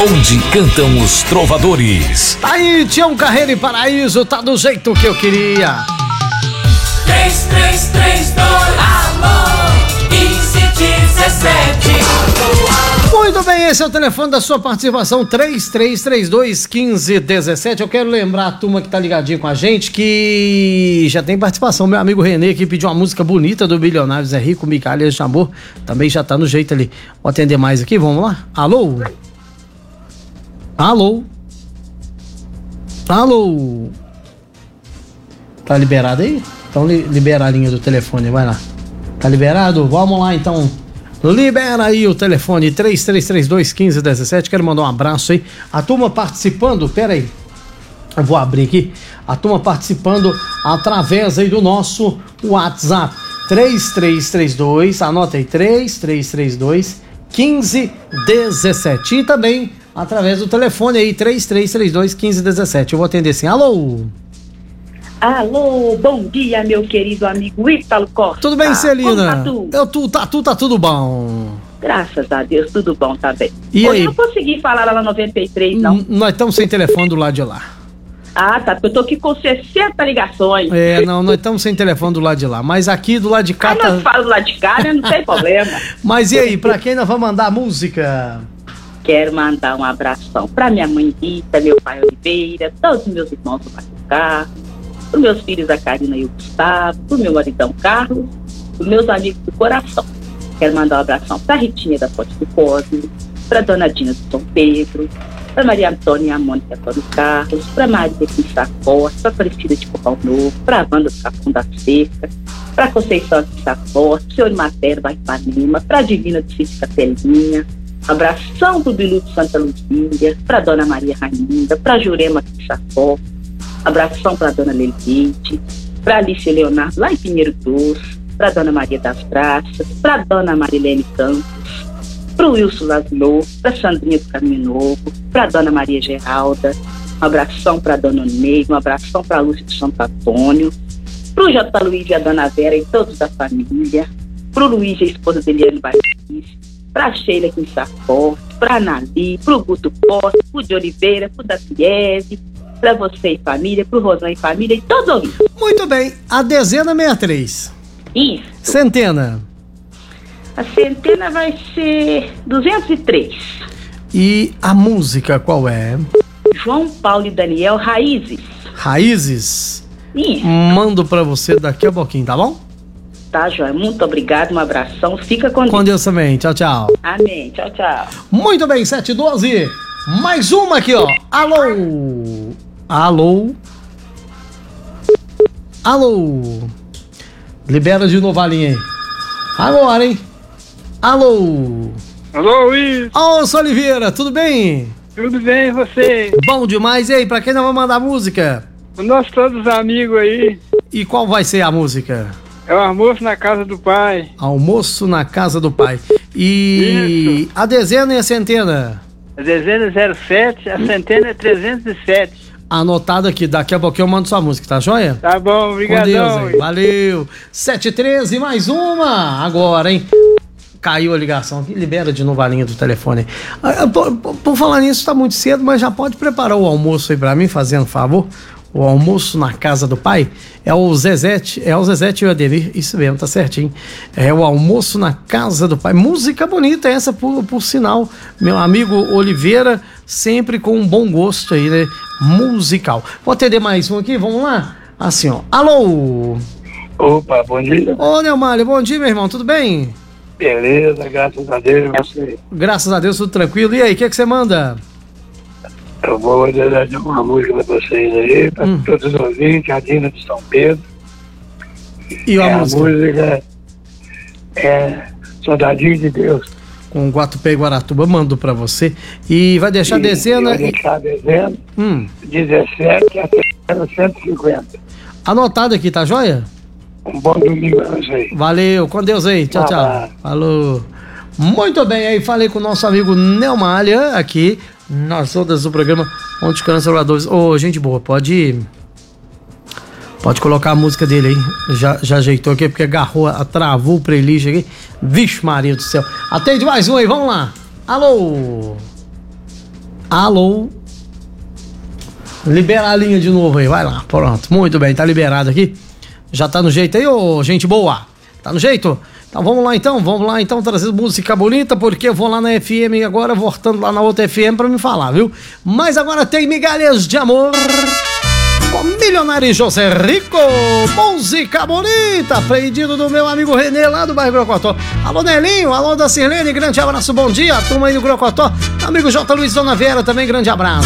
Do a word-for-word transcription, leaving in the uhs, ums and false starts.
onde cantam os trovadores. Tá aí, Tião Carreiro e Paraíso, tá do jeito que eu queria. três três três dois, alô, quinze dezessete. Muito bem, esse é o telefone da sua participação, três três três dois, quinze dezessete. Eu quero lembrar a turma que tá ligadinho com a gente que já tem participação. Meu amigo Renê aqui pediu uma música bonita do Bilionários é Rico, Micaelias de Amor. Também já tá no jeito ali. Vou atender mais aqui, vamos lá? Alô? Alô? Alô? Tá liberado aí? Então li, libera a linha do telefone, vai lá. Tá liberado? Vamos lá então. Libera aí o telefone três três três dois, quinze dezessete. Quero mandar um abraço aí. A turma participando, pera aí. Eu vou abrir aqui. A turma participando através aí do nosso WhatsApp. três três três dois, anota aí, três três três dois, quinze dezessete. E também através do telefone aí, três três três dois, quinze dezessete. Eu vou atender assim. Alô? Alô, bom dia, meu querido amigo Ítalo Costa. Tudo bem, Celina? Como tá tu? Eu, tu, tá, tu, tá tudo bom. Graças a Deus, tudo bom, tá bem. E Hoje aí? eu não consegui falar lá na noventa e três, não. N- nós estamos sem telefone do lado de lá. Ah, tá, porque eu tô aqui com sessenta ligações. É, não, nós estamos sem telefone do lado de lá. Mas aqui do lado de cá Aí tá... nós falamos lá de cá, né? Não tem problema. Mas e aí, pra quem nós vamos mandar música? Quero mandar um abração pra minha mãe Rita, meu pai Oliveira, todos os meus irmãos do Marco Carlos, pros meus filhos a Karina e o Gustavo, pro meu maridão Carlos, pros meus amigos do coração. Quero mandar um abração pra Ritinha da Ponte do Cosme, pra Dona Dina do São Pedro, pra Maria Antônia e a Mônica Antônio Carlos, pra Maria Quinça Costa, pra Aparecida de Corral Novo, pra Wanda do Capão da Seca, pra Conceição de Sacosta, pro Senhor Matéria da Ipanema, pra Divina de Cício Capelinha, abração pro Bilu de Santa Luzia, pra Dona Maria Rainda, pra Jurema de Sacó, abração pra Dona Lelite, pra Alice Leonardo lá em Pinheiro Doce, pra Dona Maria das Graças, pra Dona Marilene Campos, pro Wilson Laszlo, pra Sandrinha do Caminho Novo, pra Dona Maria Geralda, um abração pra Dona Ney, um abração pra Lúcia de Santo Antônio, pro J. Luiz e a Dona Vera e todos da família, pro Luiz e a esposa de Eliane Batista, pra Sheila Quinça Forte, pra Nali, pro Guto Costa, pro de Oliveira, pro da Fiese, pra você e família, pro Rosão e família e todos ouvintes. Muito bem, a dezena sessenta e três. Isso. Centena. A centena vai ser duzentos e três. E a música qual é? João Paulo e Daniel Raízes. Raízes. Isso. Mando pra você daqui a pouquinho, tá bom? Tá, João. Muito obrigado, um abração. Fica com Deus. Com Deus também. Tchau, tchau. Amém. Tchau, tchau. Muito bem, sete e doze. Mais uma aqui, ó. Alô? Alô? Alô? Libera de novo a linha aí. Agora, hein? Alô? Alô, Luiz. Ô, Sr. Oliveira, tudo bem? Tudo bem, e você? Bom demais. E aí, pra quem nós vamos mandar música? Nós todos amigos aí. E qual vai ser a música? É o almoço na casa do pai. Almoço na casa do pai. E Isso. a dezena e a centena? A dezena é zero sete, a centena é trezentos e sete. Anotado aqui, daqui a pouquinho eu mando sua música, tá joia? Tá bom, Com Deus, obrigadão. hein? Valeu. sete e treze, mais uma. Agora, hein? Caiu a ligação aqui, libera de novo a linha do telefone. Ah, Por, por, por falar nisso, tá muito cedo, mas já pode preparar o almoço aí pra mim, fazendo favor. O almoço na casa do pai. É o Zezete, é o Zezete e o Ademir, isso mesmo, tá certinho. É o almoço na casa do pai. Música bonita essa, por, por sinal. Meu amigo Oliveira, sempre com um bom gosto aí, né? Musical. Vou atender mais um aqui, vamos lá? Assim, ó. Alô? Opa, bom dia. Ô, Neumário, bom dia, meu irmão, tudo bem? Beleza, graças a Deus. Você. Graças a Deus, tudo tranquilo. E aí, o que é que você manda? Eu vou dar uma música pra vocês aí, pra Hum. todos os ouvintes, a Dina de São Pedro. E a É, música? A música é Soldadinho de Deus. Com Guatupé e Guaratuba, mando pra você. E vai deixar a dezena... Vai deixar a dezena, Hum, dezessete a cento e cinquenta. anotado aqui, tá joia? Um bom domingo pra vocês. Valeu, com Deus aí. Tchau, tchau. Abraço. Falou. Muito bem, aí falei com o nosso amigo Neumália aqui, nas ondas do programa Onde Canam Salvadores. Ô, gente boa, pode pode colocar a música dele aí. Já, já ajeitou aqui, porque agarrou, travou o playlist aqui. Vixe Maria do céu. Atende mais um aí, vamos lá. Alô? Alô? Libera a linha de novo aí, vai lá, pronto, muito bem, tá liberado aqui. Já tá no jeito aí, ô gente boa? Tá no jeito? Então vamos lá então, vamos lá então trazer música bonita, porque eu vou lá na F M agora, voltando lá na outra F M pra me falar, viu? Mas agora tem Migalhas de Amor com Milionário José Rico, música bonita, pedido do meu amigo Renê lá do bairro Grocotó. Alô Nelinho, alô da Sirlene, grande abraço, bom dia, turma aí do Grocotó. Amigo J. Luiz Dona Vera também, grande abraço.